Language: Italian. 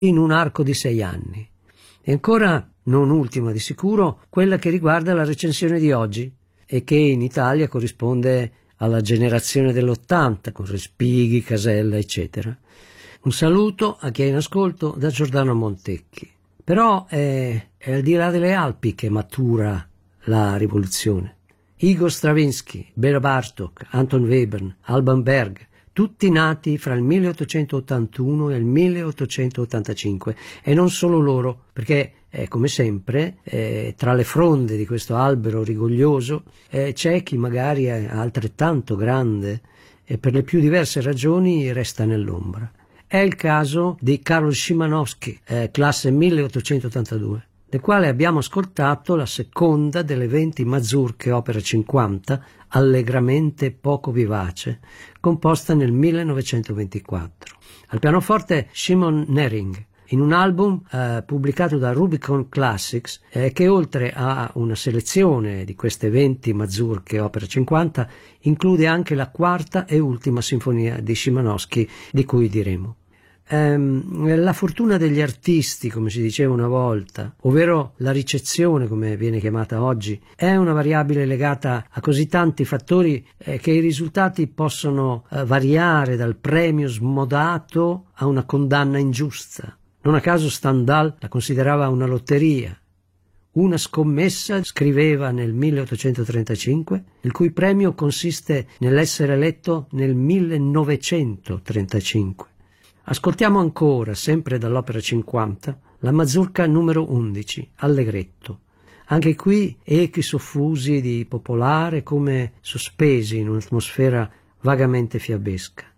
in un arco di 6 anni. E ancora, non ultima di sicuro, quella che riguarda la recensione di oggi e che in Italia corrisponde alla generazione dell'80 con Respighi, Casella, eccetera. Un saluto a chi è in ascolto da Giordano Montecchi. Però è al di là delle Alpi che matura la rivoluzione. Igor Stravinsky, Bela Bartok, Anton Webern, Alban Berg, tutti nati fra il 1881 e il 1885, e non solo loro, perché come sempre tra le fronde di questo albero rigoglioso c'è chi magari è altrettanto grande e per le più diverse ragioni resta nell'ombra. È il caso di Karol Szymanowski, classe 1882, del quale abbiamo ascoltato la seconda delle 20 mazurche opera 50, allegramente poco vivace, composta nel 1924. Al pianoforte Shimon Nering, in un album pubblicato da Rubicon Classics, che oltre a una selezione di queste 20 mazurche opera 50 include anche la quarta e ultima sinfonia di Szymanowski, di cui diremo. La fortuna degli artisti, come si diceva una volta, ovvero la ricezione, come viene chiamata oggi, è una variabile legata a così tanti fattori che i risultati possono variare dal premio smodato a una condanna ingiusta. Non a caso Stendhal la considerava una lotteria. Una scommessa, scriveva nel 1835, il cui premio consiste nell'essere eletto nel 1935. Ascoltiamo ancora, sempre dall'opera 50, la mazurka numero 11, Allegretto. Anche qui echi soffusi di popolare come sospesi in un'atmosfera vagamente fiabesca.